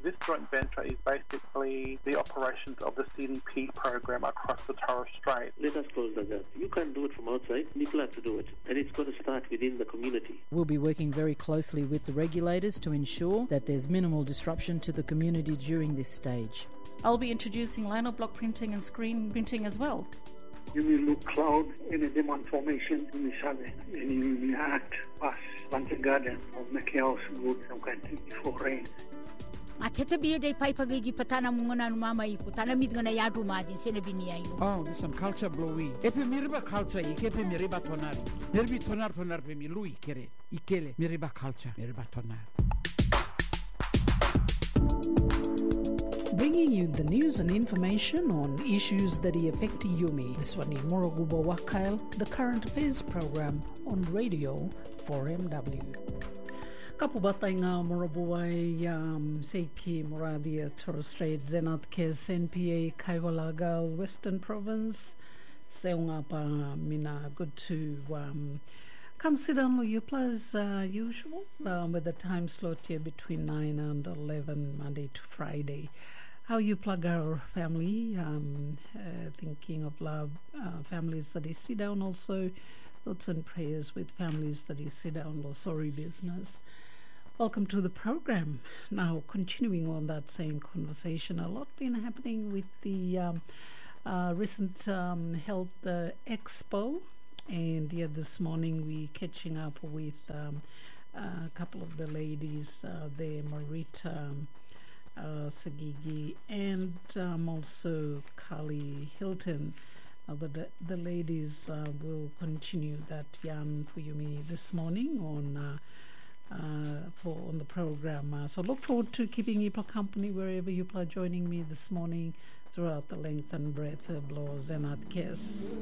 this joint venture is basically the operations of the CDP program across the Torres Strait. Let us close the gap. You can't do it from outside. People have to do it. And it's got to start within the community. We'll be working very closely with the regulators to ensure that there's minimal disruption to the community during this stage. I'll be introducing lino block printing and screen printing as well. You will look cloud in a demand formation in the southern, and you will act past Lantern Garden or make your house good some country before rain. Atete biye dai pai pagigi patana mungana mama ipu tana midgana yadu madin sene binia yu. Oh, this some culture blowy. Epe miriba culture ikepe miriba tonari. Nerbi tonar pe mi lui kere. Ikele miriba culture miriba tonar. Bringing you the news and information on issues that affect Yumi. This one is Morogubo Wakail, the current affairs program on Radio 4MW. Kapubatay nga Morobuay Seiki Moradia Torres Strait Zenat Kes NPA Kaiwalagal Western Province. Seunga pa mina good to come sit down with you as usual with the time slot here between 9 and 11 Monday to Friday. How you plug our family, thinking of love, families that is sit down also, thoughts and prayers with families that is sit down or sorry business. Welcome to the program. Now, continuing on that same conversation, a lot been happening with the recent health expo, and this morning we catching up with a couple of the ladies there, Marita Sagigi and also Carly Hilton. The ladies will continue that yarn for Yumi this morning on the program. So look forward to keeping you company wherever you are joining me this morning throughout the length and breadth of Laws and Adkes.